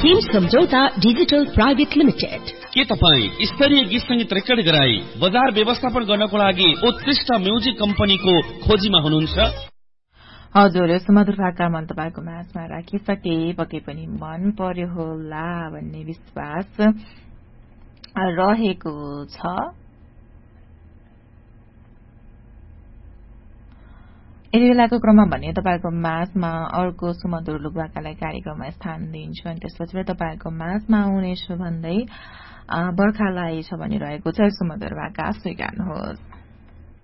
खेल सम्झौता digital private limited. के तपाईँ स्तरीय गीत संगीत रेकर्ड गराई बजार व्यवस्थापन गर्नको लागि उत्कृष्ट म्युजिक कम्पनीको खोजीमा हुनुहुन्छ? हजुर, सुमधुर भाका मन तपाईको माझमा राखिसके, पक्कै पनि मन पर्यो होला भन्ने विश्वास रहेको छ। यति बेलाको क्रममा भने तपाईको माझमा अर्को सुमधुर लोकभाकालाई कार्यक्रममा स्थान दिन्छु अनि त्यसपछि तपाईको माझमा आउनेछु भन्दै बर्खालाई छ भनिरहेको छ सुमधुर भाका स्वीकार्नुहोस्।